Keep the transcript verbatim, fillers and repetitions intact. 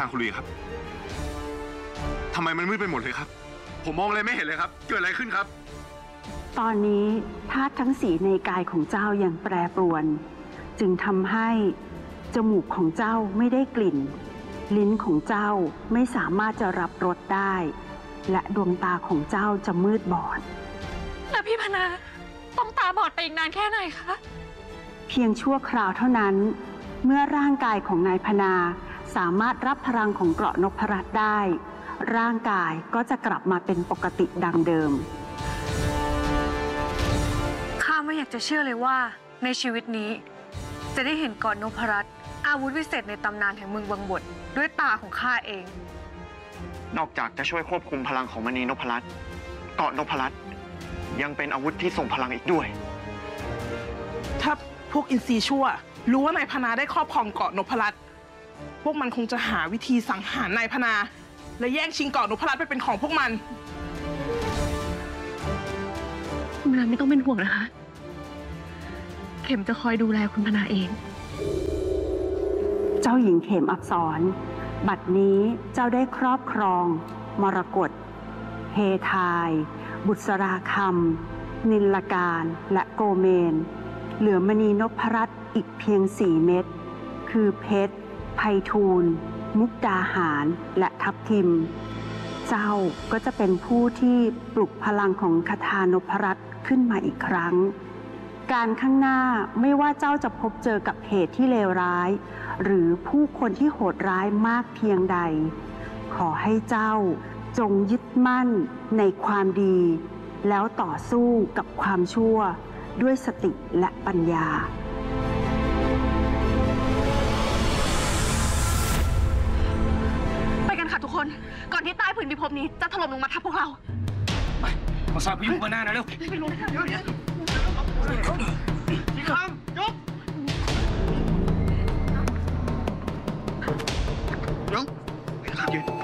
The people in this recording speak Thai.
ทางคุณลุยครับทำไมมันมืดไปหมดเลยครับผมมองอะไรไม่เห็นเลยครับเกิดอะไรขึ้นครับตอนนี้ธาตุทั้งสีในกายของเจ้ายังแปรปรวนจึงทำให้จมูกของเจ้าไม่ได้กลิ่นลิ้นของเจ้าไม่สามารถจะรับรสได้และดวงตาของเจ้าจะมืดบอดแล้วพี่พนาต้องตาบอดไปอีกนานแค่ไหนคะเพียงชั่วคราวเท่านั้นเมื่อร่างกายของนายพนาสามารถรับพลังของเกราะนพรัตน์ได้ร่างกายก็จะกลับมาเป็นปกติดังเดิมข้าไม่อยากจะเชื่อเลยว่าในชีวิตนี้จะได้เห็นเกราะนพรัตน์อาวุธวิเศษในตำนานแห่งเมืองบังบดด้วยตาของข้าเองนอกจากจะช่วยควบคุมพลังของมณีนพรัตน์เกราะนพรัตน์ยังเป็นอาวุธที่ทรงพลังอีกด้วยถ้าพวกอินทรีชั่วรู้ว่านายพนาได้ครอบครองเกาะนพรัตน์พวกมันคงจะหาวิธีสังหารนายพนาและแย่งชิงเกาะนพรัตน์ไปเป็นของพวกมันคุณพนาไม่ต้องเป็นห่วงนะคะเข็มจะคอยดูแลคุณพนาเองเจ้าหญิงเข็มอับสรบัดนี้เจ้าได้ครอบครองมรกตเฮทายบุษราคำนิลการและโกเมนเหลือมณีนพรัตน์อีกเพียงสี่เม็ดคือเพชรไพฑูรย์มุกดาหารและทับทิมเจ้าก็จะเป็นผู้ที่ปลุกพลังของคทานพรัตน์ขึ้นมาอีกครั้งการข้างหน้าไม่ว่าเจ้าจะพบเจอกับเหตุที่เลวร้ายหรือผู้คนที่โหดร้ายมากเพียงใดขอให้เจ้าจงยึดมั่นในความดีแล้วต่อสู้กับความชั่วด้วยสติและปัญญาไปกันค่ะทุกคนก่อนที่ใต้ผืนพิภพนี้จะถล่มลงมาทับพวกเราไปมาสาบพยุงมาหน้านะเร็วไปลงค่ะเดี๋ยวเดี๋ยวพี่คำยกยกพี่คำยืน